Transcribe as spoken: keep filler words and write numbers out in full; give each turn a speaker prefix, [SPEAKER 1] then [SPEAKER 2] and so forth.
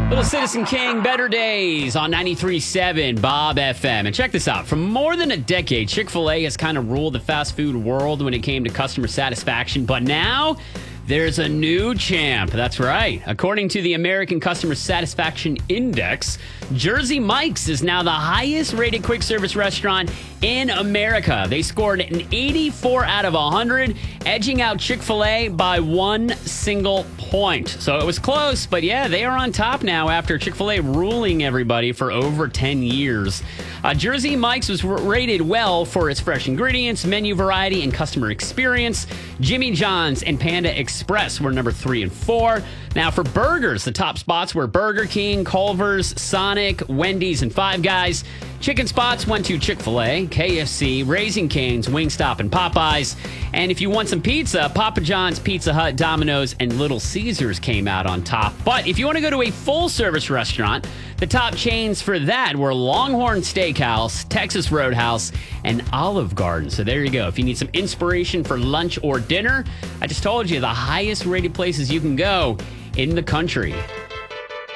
[SPEAKER 1] Little Citizen King, Better Days on ninety-three point seven Bob F M. And check this out. For more than a decade, Chick-fil-A has kind of ruled the fast food world when it came to customer satisfaction. But now there's a new champ. That's right. According to the American Customer Satisfaction Index, Jersey Mike's is now the highest rated quick service restaurant in America. They scored an eighty-four out of one hundred, edging out Chick-fil-A by one single point. So it was close, but yeah, they are on top now after Chick-fil-A ruling everybody for over ten years. Uh, Jersey Mike's was rated well for its fresh ingredients, menu variety, and customer experience. Jimmy John's and Panda Express were number three and four. Now for burgers, the top spots were Burger King, Culver's, Sonic, Wendy's, and Five Guys. Chicken spots went to Chick-fil-A, K F C, Raising Cane's, Wingstop, and Popeyes. And if you want some pizza, Papa John's, Pizza Hut, Domino's, and Little Caesars came out on top. But if you want to go to a full-service restaurant, the top chains for that were Longhorn Steakhouse, Texas Roadhouse, and Olive Garden. So there you go. If you need some inspiration for lunch or dinner, I just told you the highest rated places you can go in the country.